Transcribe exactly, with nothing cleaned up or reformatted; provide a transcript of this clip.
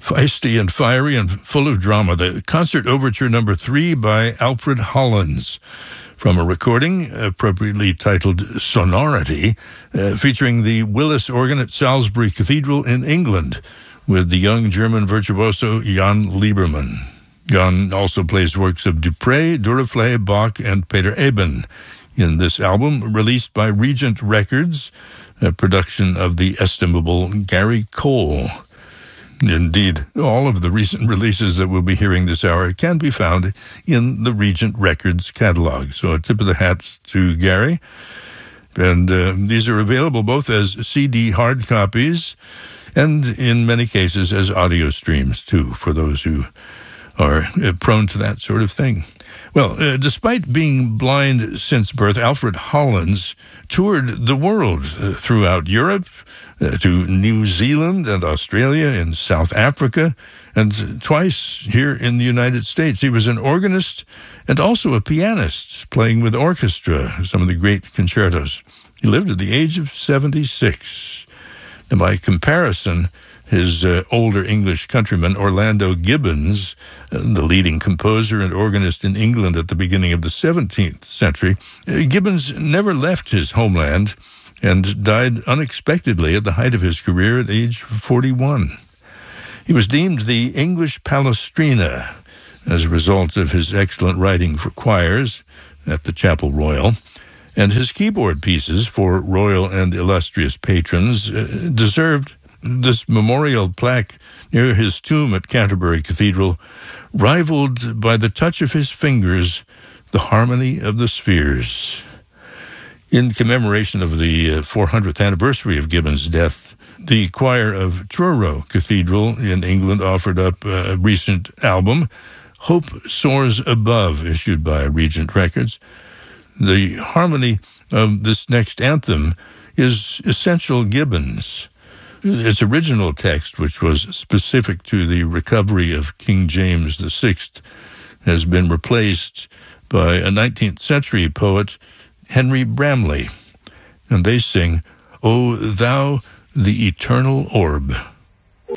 feisty and fiery and full of drama. The Concert Overture Number Three by Alfred Hollins, from a recording appropriately titled Sonority, uh, featuring the Willis organ at Salisbury Cathedral in England, with the young German virtuoso Jan Liebermann. Jan also plays works of Dupre, Duruflé, Bach, and Peter Eben in this album, released by Regent Records, a production of the estimable Gary Cole. Indeed, all of the recent releases that we'll be hearing this hour can be found in the Regent Records catalog. So a tip of the hat to Gary. And uh, these are available both as C D hard copies and in many cases as audio streams, too, for those who are uh, prone to that sort of thing. Well, uh, despite being blind since birth, Alfred Hollins toured the world uh, throughout Europe, uh, to New Zealand and Australia, in South Africa, and twice here in the United States. He was an organist and also a pianist, playing with orchestra, some of the great concertos. He lived at the age of seventy-six. And by comparison, his uh, older English countryman, Orlando Gibbons, uh, the leading composer and organist in England at the beginning of the seventeenth century, uh, Gibbons never left his homeland and died unexpectedly at the height of his career at age forty-one. He was deemed the English Palestrina as a result of his excellent writing for choirs at the Chapel Royal, and his keyboard pieces for royal and illustrious patrons uh, deserved this memorial plaque near his tomb at Canterbury Cathedral, rivaled by the touch of his fingers, the harmony of the spheres. In commemoration of the four hundredth anniversary of Gibbons' death, the choir of Truro Cathedral in England offered up a recent album, Hope Soars Above, issued by Regent Records. The harmony of this next anthem is essential Gibbons. Its original text, which was specific to the recovery of King James the Sixth, has been replaced by a nineteenth century poet, Henry Bramley, and they sing, O Thou, the Eternal Orb.